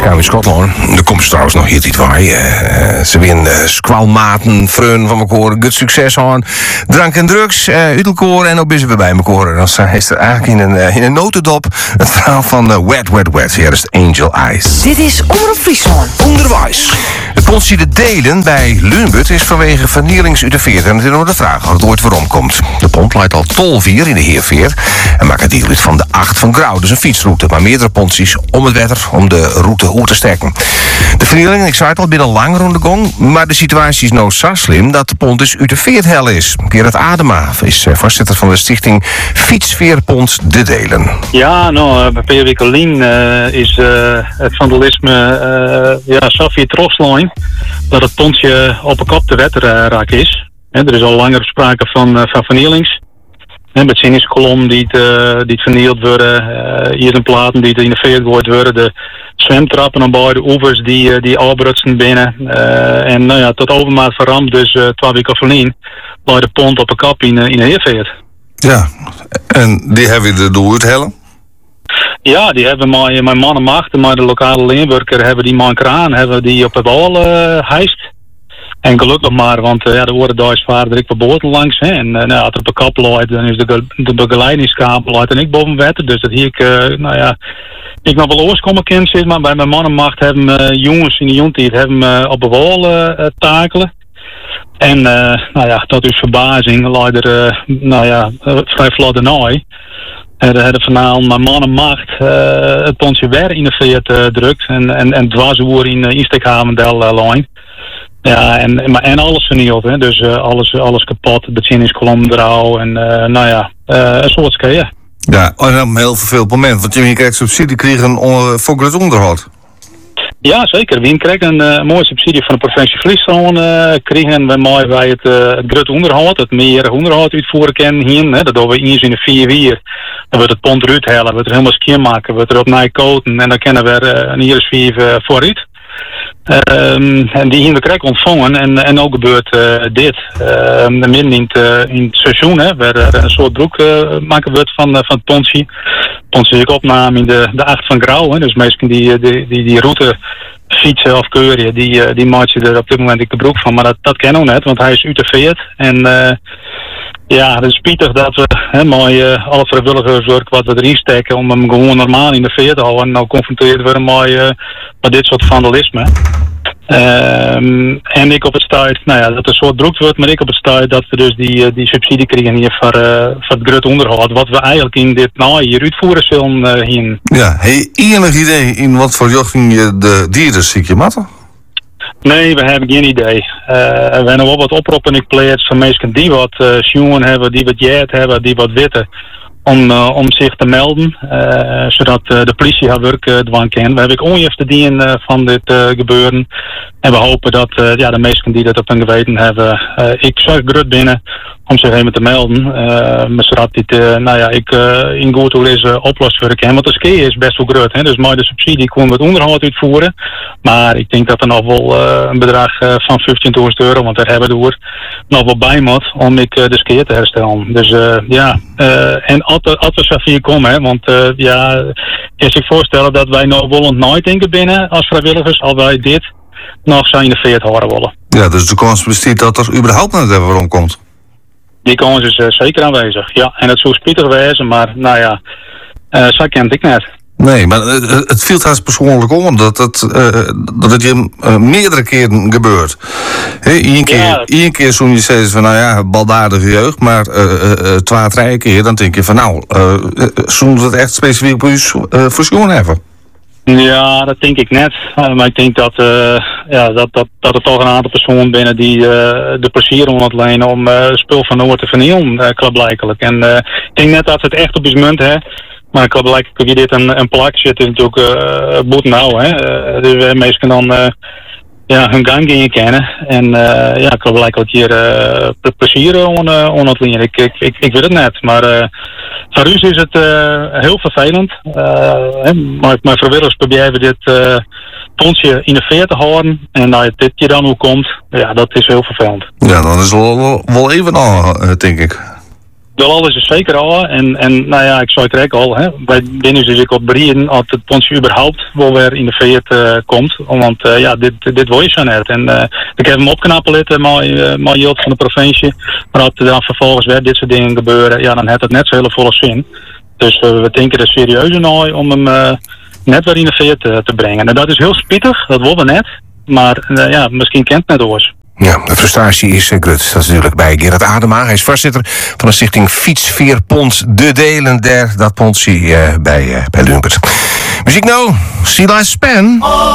in Schotland. Er komt trouwens nog hier iets bij. Ze winnen squalmaten, freun van elkaar, goed succes aan. Drank en drugs, uitelkoor en ook zijn we bij elkaar. Dan is er eigenlijk in een notendop het verhaal van Wet, Wet, Wet. Hier is Angel Eyes. Dit is Omroep Friesland. Onderwijs. Het Pontie de Delen bij Lunebut is vanwege vernielingsuiterveer. En het is nog de vraag of het ooit waarom komt. De pont leidt al tolvier in de Heerveer en maakt deel uit van de 8 van Grauw. Dus een fietsroute, maar meerdere ponties om het wetter om de route uit te sterken. De vernieling, ik zei het al, binnen lang rond de gong, maar de situatie is nou zo slim dat de pont dus uiterveer hel is. Gerard Adema is voorzitter van de stichting Fietsveerpont de Delen. Ja, nou, bij P.W. Colien is het vandalisme Safie Troslijn dat het pontje op een kop de wetter raak is. Er is al langer sprake van vernielings. Met sinuskolom die het vernield worden, hier zijn platen die in de veer gegooid worden, de zwemtrappen aan beide oevers die afbrutsen binnen. En nou ja, tot overmaat verramd, dus 2 weken verlien, lag de pont op een kap in de Heerveer. Ja, en die hebben we er door het hellen? Ja, die hebben mijn mannen machten, maar de lokale Limburger hebben die man kraan, hebben die op het wal hijst. En gelukkig maar, want er worden daar vaarder ik per boten langs. Hè. En als er op een kap loopt, dan is de begeleidingskabel loopt en ik boven wetten. Dus dat hier ik nog wel oorskommen kan zitten, maar bij mijn mannenmacht hebben jongens in de jontijd hebben op de wal takelen. En tot uw verbazing loopt er vrij vlot ernaar. En we hebben vanavond mijn mannenmacht het pontje weer in de veert drukt en dwarsoer in Instekhavendel lijn. Ja, en alles vernield, hè. Dus alles kapot, de bezinningskolom erauw en een soort skeer. Ja, en op een heel vervelend moment, want je krijgt subsidie krijgen voor het onderhoud. Ja, zeker. We kregen een mooie subsidie van de provincie Friesland. Kregen we mooi bij het groot onderhoud, het meer onderhoud uitvoeren kennen hier. Hè. Dat doen we eens in de 4 uur. Dan wordt het pont eruit halen, we het helemaal skiën maken, we het erop naar koten en dan kennen we een hier is 4 vooruit. En die hebben we krijg ontvangen en ook gebeurt dit. Midden in het seizoen, hè, waar er een soort broek maken wordt van het pontje. Pontje is ook opname in de 8 van Grauw. Hè, dus mensen die route fietsen of keuren, die maakt je er op dit moment de broek van. Maar dat kennen we net, want hij is uiterveerd. En het is spietig dat we mooi alle vrijwilligerswerk wat we erin steken om hem gewoon normaal in de veer te houden. En nou confronteerd worden met dit soort vandalisme. En ik op het stuit, dat er een soort broek wordt, maar ik op het stuit dat we dus die subsidie krijgen hier voor het groot onderhoud. Wat we eigenlijk in dit hier uitvoeren zullen hier. Ja, heb je enig idee in wat voor jochting je de dieren ziek je matten? Nee, we hebben geen idee. We hebben wel wat oproepen in plaats van mensen die wat sjoen hebben, die wat jet hebben, die wat weten. Om zich te melden, zodat de politie haar werk dwang kan. We hebben onjuist de dien van dit gebeuren. En we hopen dat de mensen die dat op hun geweten hebben, ik zorg grut binnen om zich even te melden. Maar zodat dit, ik in goed hoe is oplost voor kan. Want de ski is best wel groot. Hè? Dus maar de subsidie kon wat onderhoud uitvoeren. Maar ik denk dat er nog wel een bedrag van €15.000, want daar hebben we nog wel bij moet om ik de ski te herstellen. Dus en als we zo hier komen, hè, want je zich voorstellen dat wij nog wel nooit denken binnen als vrijwilligers, als wij dit nog zijn in de veert horen willen. Ja, dus de kans bestaat dat er überhaupt net even waarom komt. Die kans is zeker aanwezig, ja. En het zou spietig wezen, maar zo kent ik net. Nee, maar het viel trouwens persoonlijk om dat het je meerdere keren gebeurt. Eén keer zo'n je zegt van baldadige jeugd, maar 2, 3 keer dan denk je van zo'n het echt specifiek op u verzoen hebben. Ja, dat denk ik net. Maar ik denk dat er toch een aantal personen binnen die de plezier ontlenen om spul van Noord te vernielen, klaarblijkelijk. En ik denk net dat ze het echt op is munt, hè. Maar klaarblijkelijk heb je dit een plak zit natuurlijk boet nou, hè. Dus mensen dan hun gang in je kennen. En klaarblijkelijk hier plezier ontlenen. Ik weet het net, maar voor u is het heel vervelend. Mijn vrijwilligers proberen dit pontje in de veer te houden. En als dit je dan hoe komt, dat is heel vervelend. Ja, dan is het wel even aan, denk ik. wel alles is zeker al. En nou ja, ik zei het direct al. Hè, bij binnen dus ik op Brien als het pontje überhaupt wel weer in de veert komt. Want ja, dit wil je zo net. En ik heb hem opknappen laten, maar Jilt van de provincie. Maar als er dan vervolgens weer dit soort dingen gebeuren, ja, dan heeft het net zo hele volle zin. Dus we denken er serieus aan om hem net weer in de veert te brengen. En dat is heel spittig, dat willen we net. Maar ja, misschien kent het net oors. Ja, de frustratie is grut. Dat is natuurlijk bij Gerard Adema. Hij is voorzitter van de stichting Fietsveerpont De Delen der. Dat pontje bij Lumbert. Muziek nou, Silas Span.